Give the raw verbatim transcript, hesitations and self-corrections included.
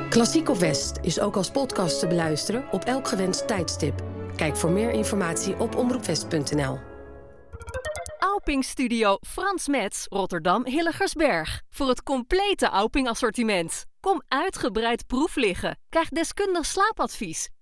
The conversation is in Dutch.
Klassiek op West is ook als podcast te beluisteren op elk gewenst tijdstip. Kijk voor meer informatie op omroep west punt n l. Auping Studio Frans Metz, Rotterdam Hilligersberg. Voor het complete Auping assortiment. Kom uitgebreid proef liggen. Krijg deskundig slaapadvies.